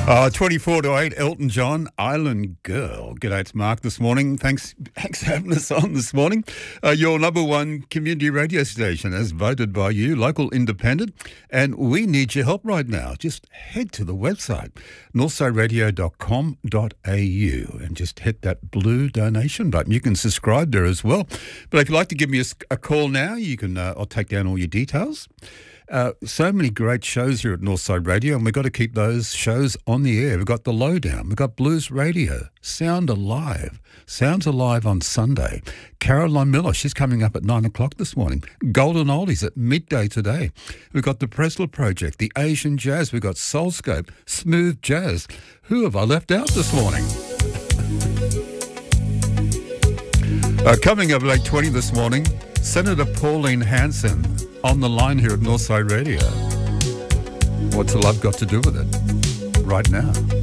24 to 8, Elton John, Island Girl. G'day, it's Mark this morning. Thanks for having us on this morning. Your number one community radio station, as voted by you, local independent, and we need your help right now. Just head to the website, northsideradio.com.au, and just hit that blue donation button. You can subscribe there as well. But if you'd like to give me a call now, you can. I'll take down all your details. So many great shows here at Northside Radio, and we've got to keep those shows on the air. We've got The Lowdown, we've got Blues Radio, Sounds Alive on Sunday. Caroline Miller, she's coming up at 9 o'clock this morning. Golden Oldies at midday today. We've got the Presler Project, the Asian Jazz, we've got Soulscope, Smooth Jazz. Who have I left out this morning? Coming up at 8:20 this morning, Senator Pauline Hanson on the line here at Northside Radio. What's love got to do with it? Right now.